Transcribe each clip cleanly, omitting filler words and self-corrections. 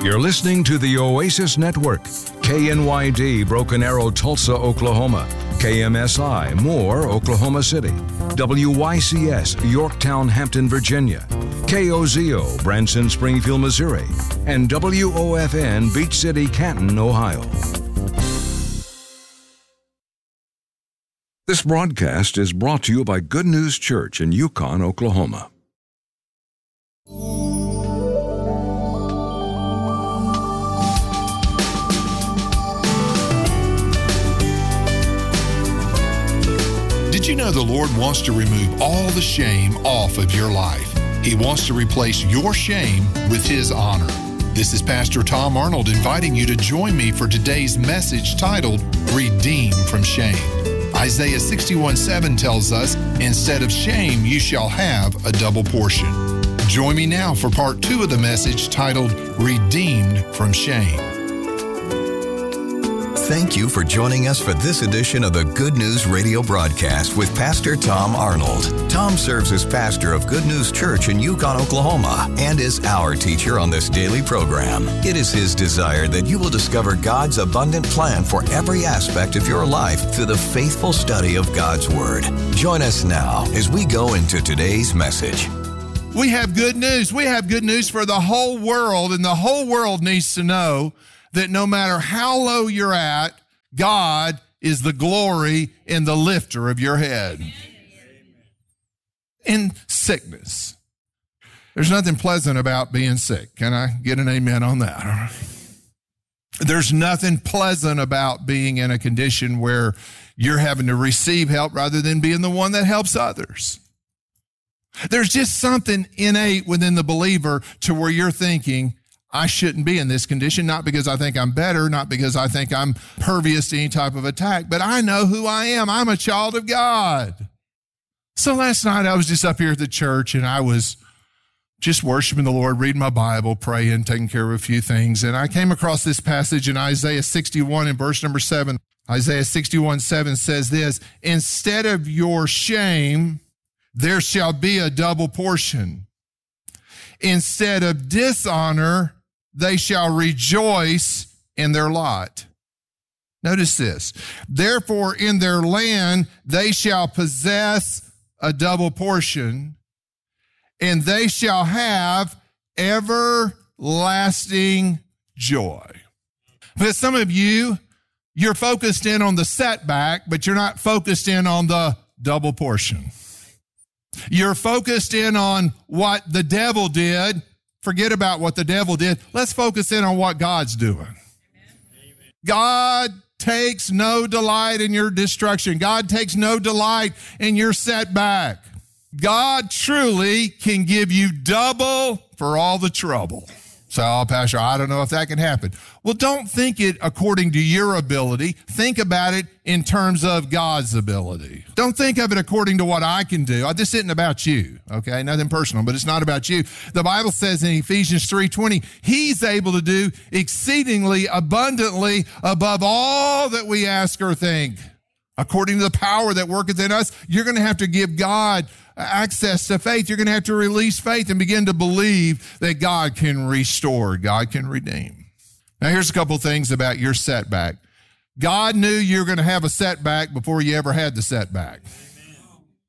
You're listening to the Oasis Network, KNYD, Broken Arrow, Tulsa, Oklahoma, KMSI, Moore, Oklahoma City, WYCS, Yorktown, Hampton, Virginia, KOZO, Branson, Springfield, Missouri, and WOFN, Beach City, Canton, Ohio. This broadcast is brought to you by Good News Church in Yukon, Oklahoma. Did you know the Lord wants to remove all the shame off of your life? He wants to replace your shame with His honor. This is Pastor Tom Arnold inviting you to join me for today's message titled, Redeemed from Shame. Isaiah 61:7 tells us, instead of shame, you shall have a double portion. Join me now for part 2 of the message titled, Redeemed from Shame. Thank you for joining us for this edition of the Good News Radio broadcast with Pastor Tom Arnold. Tom serves as pastor of Good News Church in Yukon, Oklahoma, and is our teacher on this daily program. It is his desire that you will discover God's abundant plan for every aspect of your life through the faithful study of God's Word. Join us now as we go into today's message. We have good news. We have good news for the whole world, and the whole world needs to know that no matter how low you're at, God is the glory and the lifter of your head. In sickness, there's nothing pleasant about being sick. Can I get an amen on that? There's nothing pleasant about being in a condition where you're having to receive help rather than being the one that helps others. There's just something innate within the believer to where you're thinking, I shouldn't be in this condition, not because I think I'm better, not because I think I'm pervious to any type of attack, but I know who I am. I'm a child of God. So last night I was just up here at the church and I was just worshiping the Lord, reading my Bible, praying, taking care of a few things. And I came across this passage in Isaiah 61 in verse number 7. Isaiah 61:7 says this, instead of your shame, there shall be a double portion. Instead of dishonor, they shall rejoice in their lot. Notice this. Therefore, in their land, they shall possess a double portion, and they shall have everlasting joy. But some of you, you're focused in on the setback, but you're not focused in on the double portion. You're focused in on what the devil did. Forget about what the devil did. Let's focus in on what God's doing. Amen. God takes no delight in your destruction. God takes no delight in your setback. God truly can give you double for all the trouble. So, Pastor, I don't know if that can happen. Well, don't think it according to your ability. Think about it in terms of God's ability. Don't think of it according to what I can do. This isn't about you, okay? Nothing personal, but it's not about you. The Bible says in Ephesians 3:20, He's able to do exceedingly abundantly above all that we ask or think. According to the power that worketh in us, you're going to have to give God access to faith. You're going to have to release faith and begin to believe that God can restore, God can redeem. Now, here's a couple things about your setback. God knew you were going to have a setback before you ever had the setback. Amen.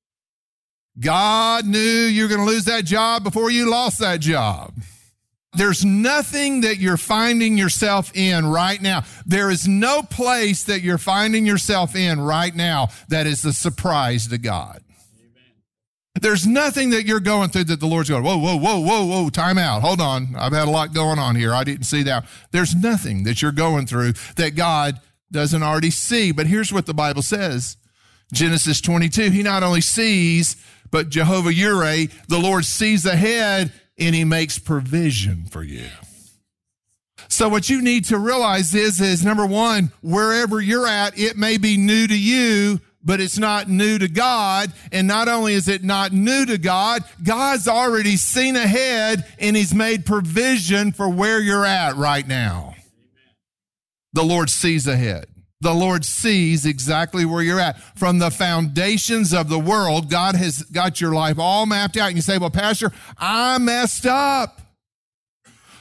God knew you were going to lose that job before you lost that job. There's nothing that you're finding yourself in right now. There is no place that you're finding yourself in right now that is a surprise to God. There's nothing that you're going through that the Lord's going, whoa, time out. Hold on. I've had a lot going on here. I didn't see that. There's nothing that you're going through that God doesn't already see. But here's what the Bible says. Genesis 22, He not only sees, but Jehovah Yireh, the Lord sees ahead and He makes provision for you. So what you need to realize is number one, wherever you're at, it may be new to you, but it's not new to God. And not only is it not new to God, God's already seen ahead and He's made provision for where you're at right now. Amen. The Lord sees ahead. The Lord sees exactly where you're at. From the foundations of the world, God has got your life all mapped out. And you say, well, Pastor, I messed up.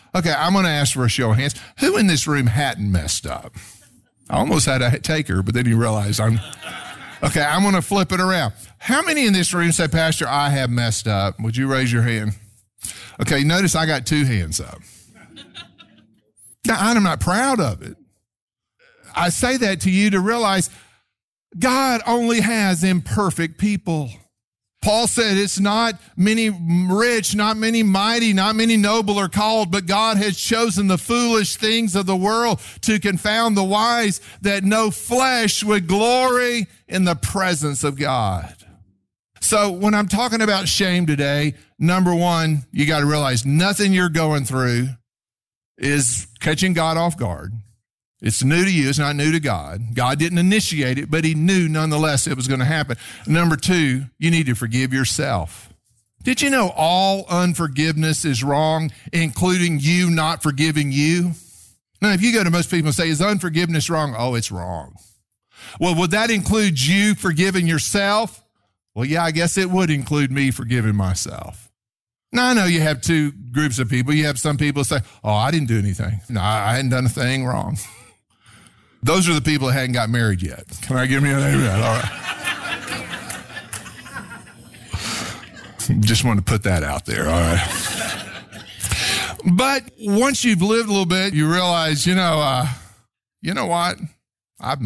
Okay, I'm going to ask for a show of hands. Who in this room hadn't messed up? I almost had to take her, but then you realize Okay, I'm going to flip it around. How many in this room say, Pastor, I have messed up? Would you raise your hand? Okay, notice I got 2 hands up. Now, I'm not proud of it. I say that to you to realize God only has imperfect people. Paul said it's not many rich, not many mighty, not many noble are called, but God has chosen the foolish things of the world to confound the wise, that no flesh would glory in the presence of God. So when I'm talking about shame today, number one, you got to realize nothing you're going through is catching God off guard. It's new to you. It's not new to God. God didn't initiate it, but he knew nonetheless it was going to happen. Number two, you need to forgive yourself. Did you know all unforgiveness is wrong, including you not forgiving you? Now, if you go to most people and say, is unforgiveness wrong? Oh, it's wrong. Well, would that include you forgiving yourself? Well, yeah, I guess it would include me forgiving myself. Now, I know you have 2 groups of people. You have some people say, oh, I didn't do anything. No, I hadn't done a thing wrong. Those are the people that hadn't got married yet. Can I give me an amen? All right. Just want to put that out there. All right. But once you've lived a little bit, you realize, you know what? I've